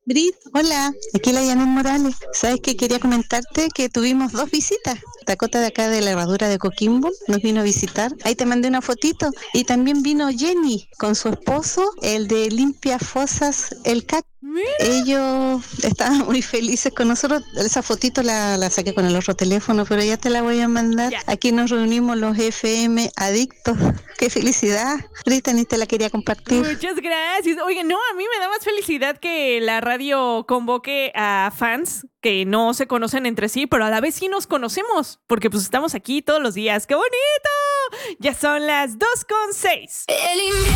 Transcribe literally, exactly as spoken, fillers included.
Brit, hola, aquí la Yanet Morales. ¿Sabes que quería comentarte que tuvimos dos visitas? Dakota de acá de la herradura de Coquimbo nos vino a visitar. Ahí te mandé una fotito. Y también vino Jenny con su esposo, el de Limpia Fosas, el C A C. Mira. Ellos estaban muy felices con nosotros. Esa fotito la, la saqué con el otro teléfono, pero ya te la voy a mandar. Ya. Aquí nos reunimos los F M adictos. ¡Qué felicidad! Brittany te la quería compartir. Muchas gracias. Oye, no, a mí me da más felicidad que la radio convoque a fans que no se conocen entre sí, pero a la vez sí nos conocemos, porque pues estamos aquí todos los días. ¡Qué bonito! Ya son las dos con seis.